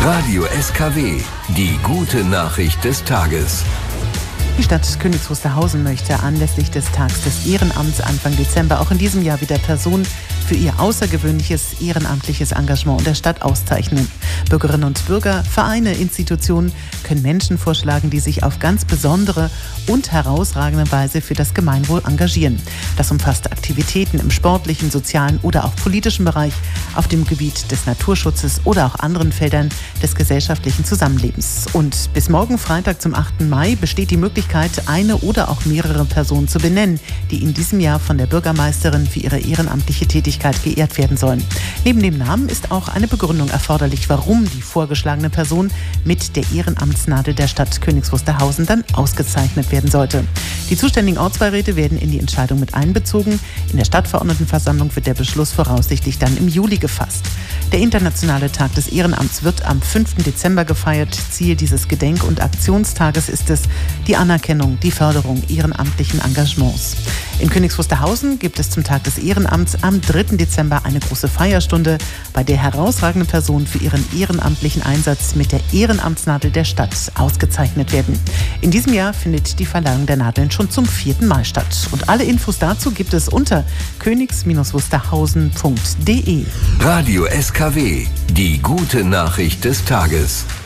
Radio SKW, die gute Nachricht des Tages. Die Stadt Königs Wusterhausen möchte anlässlich des Tags des Ehrenamts Anfang Dezember auch in diesem Jahr wieder Personen für ihr außergewöhnliches ehrenamtliches Engagement in der Stadt auszeichnen. Bürgerinnen und Bürger, Vereine, Institutionen können Menschen vorschlagen, die sich auf ganz besondere und herausragende Weise für das Gemeinwohl engagieren. Das umfasst Aktivitäten im sportlichen, sozialen oder auch politischen Bereich, auf dem Gebiet des Naturschutzes oder auch anderen Feldern des gesellschaftlichen Zusammenlebens. Und bis morgen Freitag zum 8. Mai besteht die Möglichkeit, eine oder auch mehrere Personen zu benennen, die in diesem Jahr von der Bürgermeisterin für ihre ehrenamtliche Tätigkeit geehrt werden sollen. Neben dem Namen ist auch eine Begründung erforderlich, warum die vorgeschlagene Person mit der Ehrenamtsnadel der Stadt Königs Wusterhausen dann ausgezeichnet werden sollte. Die zuständigen Ortsbeiräte werden in die Entscheidung mit einbezogen. In der Stadtverordnetenversammlung wird der Beschluss voraussichtlich dann im Juli gefasst. Der internationale Tag des Ehrenamts wird am 5. Dezember gefeiert. Ziel dieses Gedenk- und Aktionstages ist es, die Anerkennung, die Förderung ehrenamtlichen Engagements. In Königs Wusterhausen gibt es zum Tag des Ehrenamts am 3. Dezember eine große Feierstunde, bei der herausragende Personen für ihren ehrenamtlichen Einsatz mit der Ehrenamtsnadel der Stadt ausgezeichnet werden. In diesem Jahr findet die Verleihung der Nadeln schon zum 4. Mal statt. Und alle Infos dazu gibt es unter königs-wusterhausen.de. Radio SKW, die gute Nachricht des Tages.